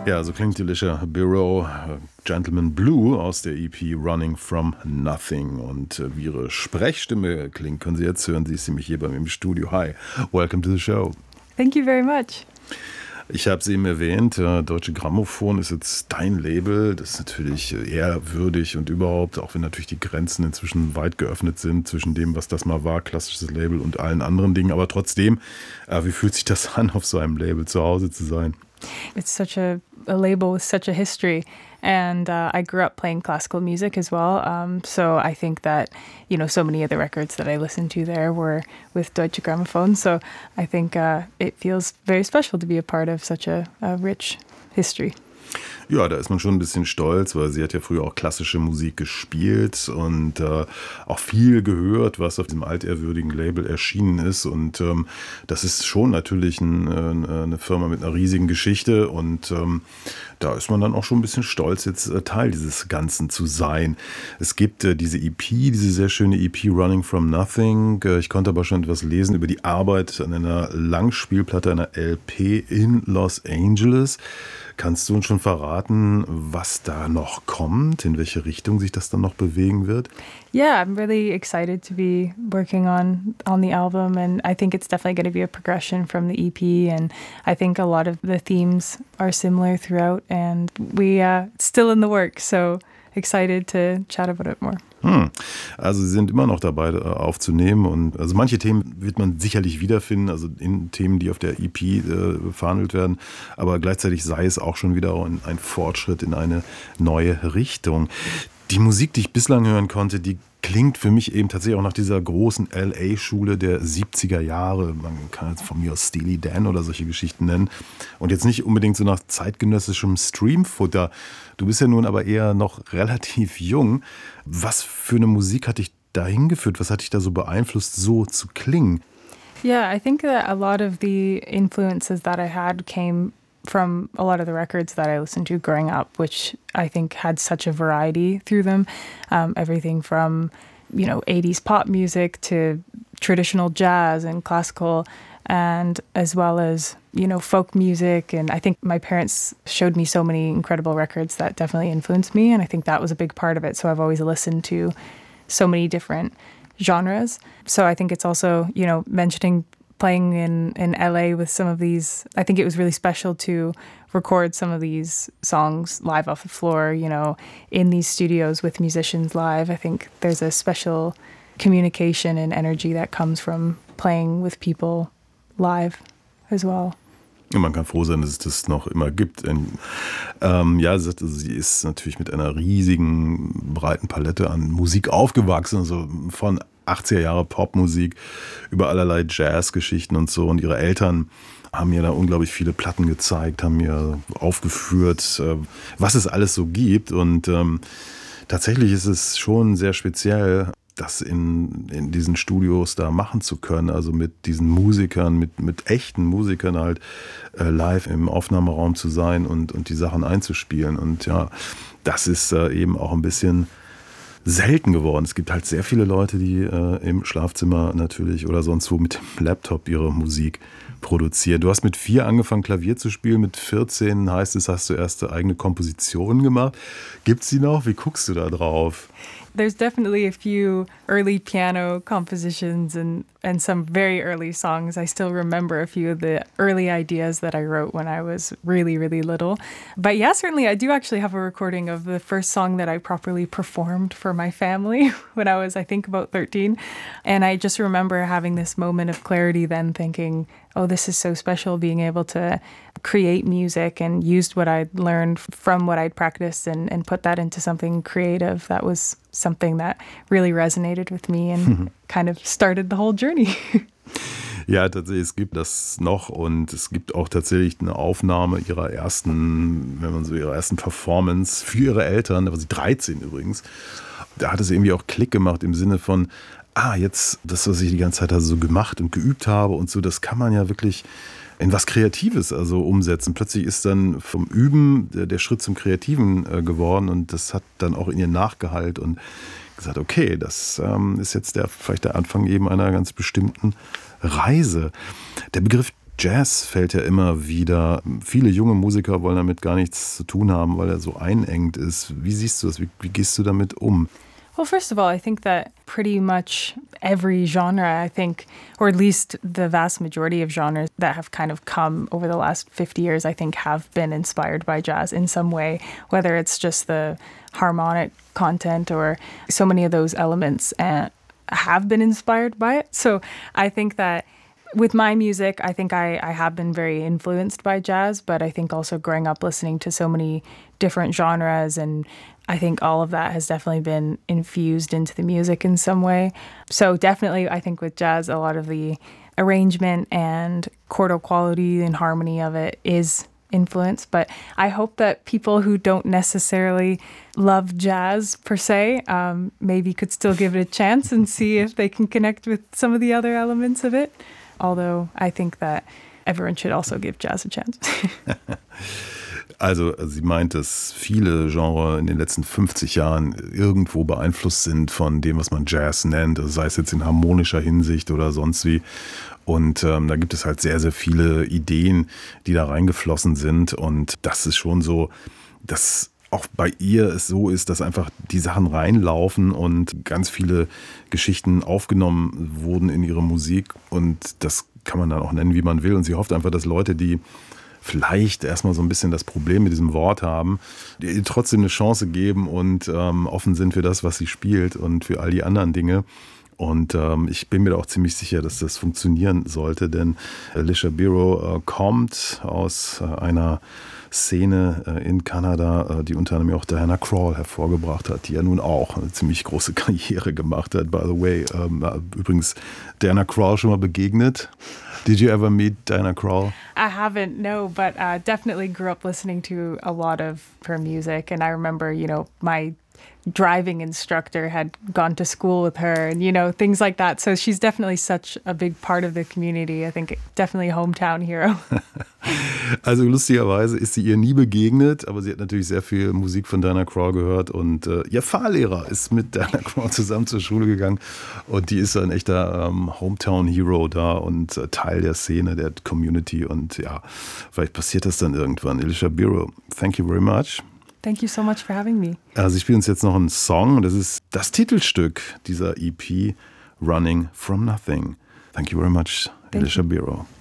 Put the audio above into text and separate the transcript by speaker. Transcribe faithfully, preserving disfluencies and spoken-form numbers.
Speaker 1: Ja, so klingt Alicia Bureau, Gentleman Blue aus der E P Running from Nothing. Und wie ihre Sprechstimme klingt, können Sie jetzt hören. Sie ist nämlich hier bei mir im Studio. Hi, welcome to the show.
Speaker 2: Thank you very much.
Speaker 1: Ich habe es eben erwähnt, Deutsche Grammophon ist jetzt dein Label. Das ist natürlich ehrwürdig und überhaupt, auch wenn natürlich die Grenzen inzwischen weit geöffnet sind zwischen dem, was das mal war, klassisches Label und allen anderen Dingen. Aber trotzdem, wie fühlt sich das an, auf so einem Label zu Hause zu sein?
Speaker 2: It's such a, a label with such a history. And uh, I grew up playing classical music as well. Um, so I think that, you know, so many of the records that I listened to there were with Deutsche Grammophon. So I think uh, it feels very special to be a part of such a, a rich history.
Speaker 1: Ja, da ist man schon ein bisschen stolz, weil sie hat ja früher auch klassische Musik gespielt und äh, auch viel gehört, was auf diesem altehrwürdigen Label erschienen ist. Und ähm, das ist schon natürlich ein, äh, eine Firma mit einer riesigen Geschichte und ähm, da ist man dann auch schon ein bisschen stolz, jetzt äh, Teil dieses Ganzen zu sein. Es gibt äh, diese E P, diese sehr schöne E P Running from Nothing. Äh, ich konnte aber schon etwas lesen über die Arbeit an einer Langspielplatte, einer L P in Los Angeles. Kannst du uns schon verraten, was da noch kommt, in welche Richtung sich das dann noch bewegen wird?
Speaker 2: Yeah, I'm really excited to be working on on the album, and I think it's definitely going to be a progression from the E P, and I think a lot of the themes are similar throughout, and we uh, still in the work, so excited to chat about it more.
Speaker 1: Hm. Also Sie sind immer noch dabei aufzunehmen und also manche Themen wird man sicherlich wiederfinden, also in Themen, die auf der E P äh, verhandelt werden, aber gleichzeitig sei es auch schon wieder ein, ein Fortschritt in eine neue Richtung. Die Musik, die ich bislang hören konnte, die klingt für mich eben tatsächlich auch nach dieser großen L A-Schule der siebziger Jahre. Man kann jetzt von mir aus Steely Dan oder solche Geschichten nennen. Und jetzt nicht unbedingt so nach zeitgenössischem Streamfutter. Du bist ja nun aber eher noch relativ jung. Was für eine Musik hat dich dahin geführt? Was hat dich da so beeinflusst, so zu klingen?
Speaker 2: Yeah, I think that a lot of the influences that I had came from a lot of the records that I listened to growing up, which I think had such a variety through them. Um, everything from, you know, eighties pop music to traditional jazz and classical, and as well as, you know, folk music. And I think my parents showed me so many incredible records that definitely influenced me. And I think that was a big part of it. So I've always listened to so many different genres. So I think it's also, you know, mentioning playing in, in L A with some of these, I think it was really special to record some of these songs live off the floor, you know, in these studios with musicians live. I think there's a special communication and energy that comes from playing with people live as well.
Speaker 1: Und man kann froh sein, dass es das noch immer gibt. Ähm, ja, sie ist natürlich mit einer riesigen, breiten Palette an Musik aufgewachsen, also von achtziger Jahre Popmusik über allerlei Jazzgeschichten und so. Und ihre Eltern haben mir da unglaublich viele Platten gezeigt, haben mir aufgeführt, was es alles so gibt. Und ähm, tatsächlich ist es schon sehr speziell, das in, in diesen Studios da machen zu können, also mit diesen Musikern, mit, mit echten Musikern halt äh, live im Aufnahmeraum zu sein und, und die Sachen einzuspielen. Und ja, das ist äh, eben auch ein bisschen selten geworden. Es gibt halt sehr viele Leute, die äh, im Schlafzimmer natürlich oder sonst wo mit dem Laptop ihre Musik produzieren. Du hast mit vier angefangen, Klavier zu spielen, mit vierzehn heißt es, hast du erste eigene Kompositionen gemacht. Gibt's die noch? Wie guckst du da drauf?
Speaker 2: There's definitely a few early piano compositions and, and some very early songs. I still remember a few of the early ideas that I wrote when I was really, really little. But yeah, certainly I do actually have a recording of the first song that I properly performed for my family when I was, I think, about thirteen. And I just remember having this moment of clarity then thinking, oh, this is so special being able to create music and used what I'd learned from what I'd practiced and, and put that into something creative. That was something that really resonated with me and kind of started the whole journey.
Speaker 1: Ja, tatsächlich, es gibt das noch und es gibt auch tatsächlich eine Aufnahme ihrer ersten, wenn man so ihrer ersten Performance für ihre Eltern, da war sie dreizehn übrigens. Da hat es irgendwie auch Klick gemacht im Sinne von, ah, jetzt das, was ich die ganze Zeit also so gemacht und geübt habe und so, das kann man ja wirklich in was Kreatives also umsetzen. Plötzlich ist dann vom Üben der, der Schritt zum Kreativen äh, geworden und das hat dann auch in ihr nachgehallt und gesagt, okay, das ähm, ist jetzt der, vielleicht der Anfang eben einer ganz bestimmten Reise. Der Begriff Jazz fällt ja immer wieder. Viele junge Musiker wollen damit gar nichts zu tun haben, weil er so einengt ist. Wie siehst du das? Wie, wie gehst du damit um?
Speaker 2: Well, first of all, I think that pretty much every genre, I think, or at least the vast majority of genres that have kind of come over the last fifty years, I think have been inspired by jazz in some way, whether it's just the harmonic content or so many of those elements uh, have been inspired by it. So I think that with my music, I think I, I have been very influenced by jazz, but I think also growing up listening to so many different genres, and I think all of that has definitely been infused into the music in some way. So definitely, I think with jazz, a lot of the arrangement and chordal quality and harmony of it is influenced. But I hope that people who don't necessarily love jazz per se, um, maybe could still give it a chance and see if they can connect with some of the other elements of it. Although I think that everyone should also give jazz a chance.
Speaker 1: Also sie meint, dass viele Genres in den letzten fünfzig Jahren irgendwo beeinflusst sind von dem, was man Jazz nennt, also sei es jetzt in harmonischer Hinsicht oder sonst wie. Und ähm, da gibt es halt sehr, sehr viele Ideen, die da reingeflossen sind. Und das ist schon so, dass auch bei ihr es so ist, dass einfach die Sachen reinlaufen und ganz viele Geschichten aufgenommen wurden in ihre Musik. Und das kann man dann auch nennen, wie man will. Und sie hofft einfach, dass Leute, die vielleicht erstmal so ein bisschen das Problem mit diesem Wort haben, die ihr trotzdem eine Chance geben und ähm, offen sind für das, was sie spielt und für all die anderen Dinge. Und ähm, ich bin mir da auch ziemlich sicher, dass das funktionieren sollte, denn Alicia Biro äh, kommt aus äh, einer Szene äh, in Kanada, äh, die unter anderem auch Diana Krall hervorgebracht hat, die ja nun auch eine ziemlich große Karriere gemacht hat. By the way, ähm, übrigens Diana Krall schon mal begegnet? Did you ever meet Diana Krall?
Speaker 2: I haven't, no, but uh, definitely grew up listening to a lot of her music. And I remember, you know, my driving instructor had gone to school with her and, you know, things like that. So she's definitely such a big part of the community. I think definitely a hometown hero.
Speaker 1: Also lustigerweise ist sie ihr nie begegnet, aber sie hat natürlich sehr viel Musik von Diana Krall gehört und äh, ihr Fahrlehrer ist mit Diana Krall zusammen zur Schule gegangen und die ist ein echter ähm, Hometown-Hero da und äh, Teil der Szene, der Community und ja, vielleicht passiert das dann irgendwann. Alicia Biro, thank you very much.
Speaker 2: Thank you so much for having me.
Speaker 1: Also ich spiele uns jetzt noch einen Song und das ist das Titelstück dieser E P, Running from Nothing. Thank you very much, Alicia Biro.